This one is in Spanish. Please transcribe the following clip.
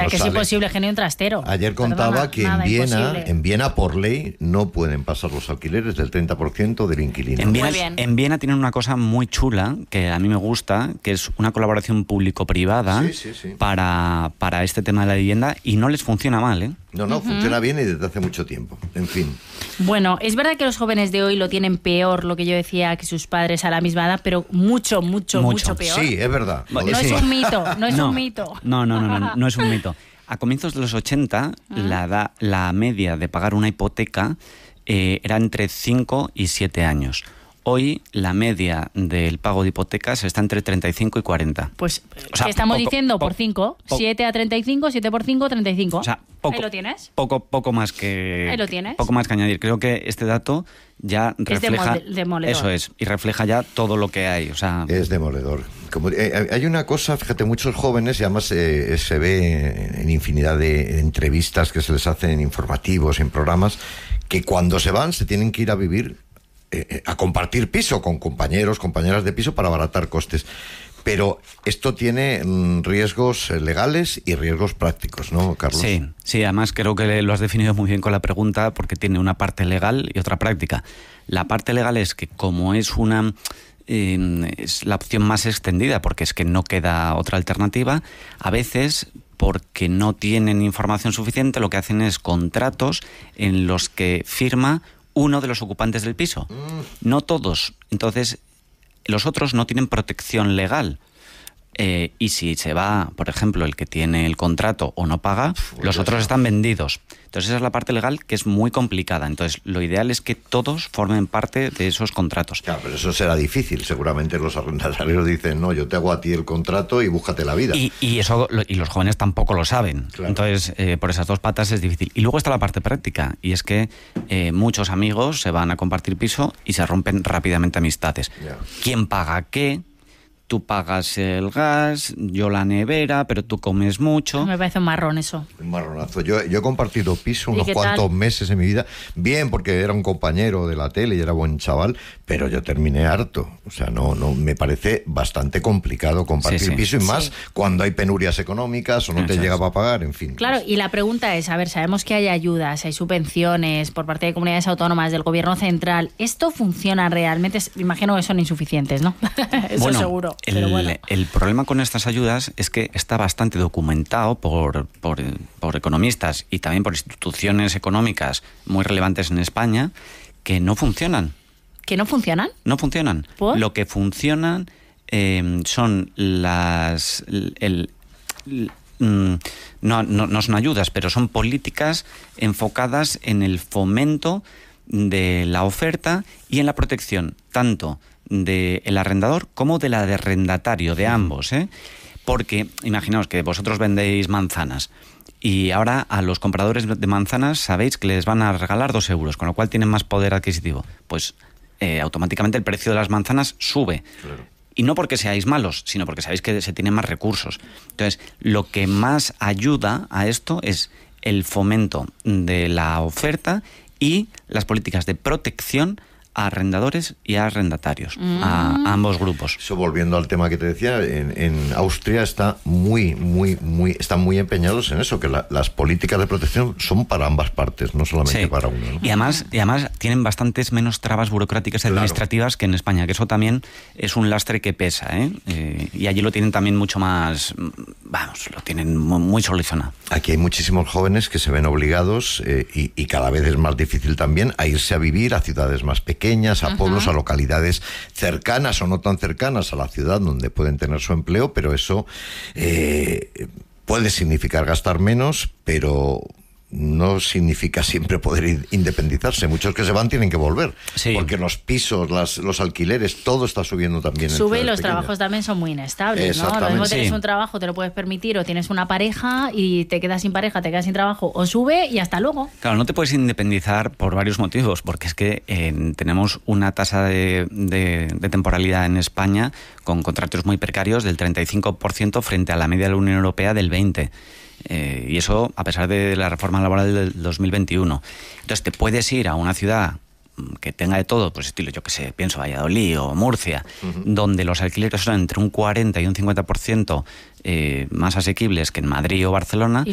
sea, que es imposible que ni un trastero. Ayer contaba que imposible. en Viena, por ley, no pueden pasar los alquileres del 30% del inquilino. En Viena tienen una cosa muy chula, que a mí me gusta, que es una colaboración público-privada para este tema de la vivienda, y no les funciona mal, ¿eh? No, funciona bien y desde hace mucho tiempo. En fin. Bueno, es verdad que los jóvenes de hoy lo tienen peor, lo que yo decía, que sus padres a la misma edad, pero mucho peor. Sí, es verdad. No es un mito, no es un mito. No es un mito. A comienzos de los 80, la media de pagar una hipoteca era entre 5 y 7 años. Hoy la media del pago de hipotecas está entre 35 y 40. Pues, o sea, ¿qué estamos diciendo? Por 5, 7 a 35, 7 por 5, 35. O sea, ahí lo tienes. Poco más que... Ahí lo tienes. Poco más que añadir. Creo que este dato ya refleja... Es demoledor. Eso es, y refleja ya todo lo que hay. O sea, es demoledor. Hay una cosa, fíjate, muchos jóvenes, y además se ve en infinidad de entrevistas que se les hacen en informativos, en programas, que cuando se van se tienen que ir a vivir a compartir piso con compañeros, compañeras de piso para abaratar costes. Pero esto tiene riesgos legales y riesgos prácticos, ¿no, Carlos? Sí, además creo que lo has definido muy bien con la pregunta, porque tiene una parte legal y otra práctica. La parte legal es que, como es es la opción más extendida, porque es que no queda otra alternativa, a veces, porque no tienen información suficiente, lo que hacen es contratos en los que firma uno de los ocupantes del piso. No todos. Entonces, los otros no tienen protección legal. Y si se va, por ejemplo, el que tiene el contrato o no paga, los otros están vendidos. Entonces esa es la parte legal, que es muy complicada. Entonces lo ideal es que todos formen parte de esos contratos. Claro, pero eso será difícil. Seguramente los arrendatarios dicen, no, yo te hago a ti el contrato y búscate la vida. Y los jóvenes tampoco lo saben. Claro. Entonces, por esas dos patas es difícil. Y luego está la parte práctica, y es que muchos amigos se van a compartir piso y se rompen rápidamente amistades. Yeah. ¿Quién paga qué? Tú pagas el gas, yo la nevera, pero tú comes mucho. Me parece un marrón eso. Un marronazo. Yo he compartido piso unos cuantos meses en mi vida. Bien, porque era un compañero de la tele y era buen chaval, pero yo terminé harto. O sea, no me parece bastante complicado compartir piso, y más cuando hay penurias económicas o no te llega para pagar, en fin. Claro, y la pregunta es, a ver, sabemos que hay ayudas, hay subvenciones por parte de comunidades autónomas, del gobierno central. ¿Esto funciona realmente? Imagino que son insuficientes, ¿no? Eso seguro. El problema con estas ayudas es que está bastante documentado por economistas y también por instituciones económicas muy relevantes en España, que no funcionan. ¿Que no funcionan? No funcionan. ¿Por? Lo que funcionan son no son ayudas, pero son políticas enfocadas en el fomento de la oferta y en la protección tanto del arrendador como del arrendatario, de ambos, ¿eh? Porque imaginaos que vosotros vendéis manzanas y ahora a los compradores de manzanas sabéis que les van a regalar 2 euros, con lo cual tienen más poder adquisitivo. Pues automáticamente el precio de las manzanas sube. Claro. Y no porque seáis malos, sino porque sabéis que se tienen más recursos. Entonces, lo que más ayuda a esto es el fomento de la oferta y las políticas de protección a arrendadores y a arrendatarios, a ambos grupos. Eso, volviendo al tema que te decía, en Austria están muy empeñados en eso, que las políticas de protección son para ambas partes, no solamente para uno, ¿no? Y además tienen bastantes menos trabas burocráticas y administrativas que en España, que eso también es un lastre que pesa, y allí lo tienen también mucho más, lo tienen muy solucionado. Aquí hay muchísimos jóvenes que se ven obligados, y cada vez es más difícil también, a irse a vivir a ciudades más pequeñas, a pueblos, a localidades cercanas o no tan cercanas a la ciudad donde pueden tener su empleo, pero eso puede significar gastar menos, pero no significa siempre poder independizarse. Muchos que se van tienen que volver, porque los pisos, los alquileres, todo está subiendo también. Sube, y los trabajos también son muy inestables, ¿no? Lo mismo tienes un trabajo, te lo puedes permitir, o tienes una pareja y te quedas sin pareja, te quedas sin trabajo, o sube y hasta luego. Claro, no te puedes independizar por varios motivos, porque es que tenemos una tasa de temporalidad en España con contratos muy precarios del 35% frente a la media de la Unión Europea del 20%. Y eso a pesar de la reforma laboral del 2021. Entonces te puedes ir a una ciudad que tenga de todo, pues estilo, yo que sé, pienso Valladolid o Murcia, donde los alquileres son entre un 40 y un 50% más asequibles que en Madrid o Barcelona.